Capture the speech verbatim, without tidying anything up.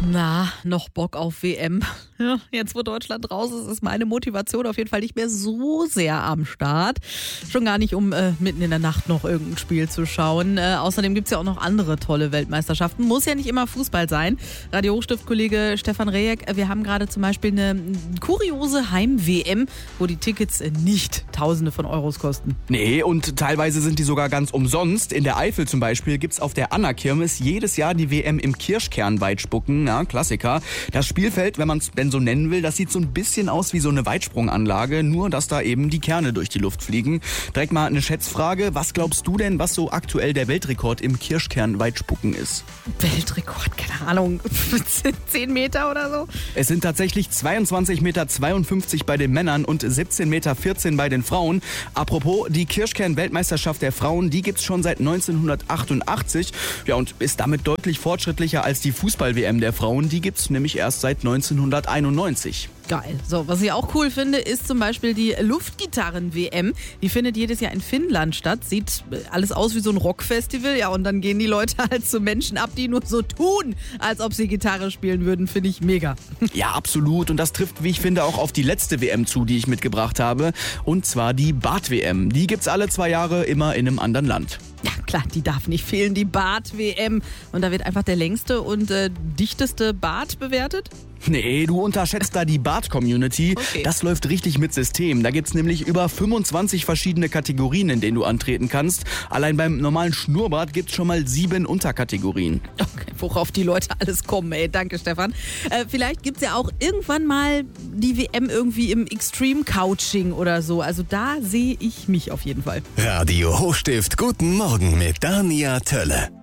Na, noch Bock auf W M. Ja, jetzt, wo Deutschland raus ist, ist meine Motivation auf jeden Fall nicht mehr so sehr am Start. Schon gar nicht, um äh, mitten in der Nacht noch irgendein Spiel zu schauen. Äh, außerdem gibt es ja auch noch andere tolle Weltmeisterschaften. Muss ja nicht immer Fußball sein. Radio Hochstift-Kollege Stefan Rejek, wir haben gerade zum Beispiel eine kuriose Heim-W M, wo die Tickets nicht Tausende von Euros kosten. Nee, und teilweise sind die sogar ganz umsonst. In der Eifel zum Beispiel gibt's auf der Anna-Kirmes jedes Jahr die W M im Kirschkernweitspucken. Ja, Klassiker. Das Spielfeld, wenn man es denn so nennen will, das sieht so ein bisschen aus wie so eine Weitsprunganlage, nur dass da eben die Kerne durch die Luft fliegen. Direkt mal eine Schätzfrage. Was glaubst du denn, was so aktuell der Weltrekord im Kirschkernweitspucken ist? Weltrekord, keine Ahnung, zehn Meter oder so? Es sind tatsächlich zweiundzwanzig Komma zweiundfünfzig Meter bei den Männern und siebzehn Komma vierzehn Meter bei den Frauen. Apropos, die Kirschkern-Weltmeisterschaft der Frauen, die gibt's schon seit neunzehnhundertachtundachtzig. Ja, und ist damit deutlich fortschrittlicher als die Fußball-W M der Frauen. Die gibt's nämlich erst seit neunzehnhunderteinundneunzig. Geil. So, was ich auch cool finde, ist zum Beispiel die Luftgitarren-W M. Die findet jedes Jahr in Finnland statt. Sieht alles aus wie so ein Rockfestival. Ja, und dann gehen die Leute halt zu Menschen ab, die nur so tun, als ob sie Gitarre spielen würden. Finde ich mega. Ja, absolut. Und das trifft, wie ich finde, auch auf die letzte W M zu, die ich mitgebracht habe. Und zwar die Bad-W M. Die gibt's alle zwei Jahre immer in einem anderen Land. Ja, klar, die darf nicht fehlen, die Bad-W M. Und da wird einfach der längste und äh, dichteste Bad bewertet? Nee, du unterschätzt da die Bad-Community. Okay. Das läuft richtig mit System. Da gibt's nämlich über fünfundzwanzig verschiedene Kategorien, in denen du antreten kannst. Allein beim normalen Schnurrbart gibt's schon mal sieben Unterkategorien. Okay, worauf die Leute alles kommen, ey. Danke, Stefan. Äh, vielleicht gibt's ja auch irgendwann mal die W M irgendwie im Extreme-Couching oder so. Also da sehe ich mich auf jeden Fall. Radio Hochstift, guten Morgen mit Dania Tölle.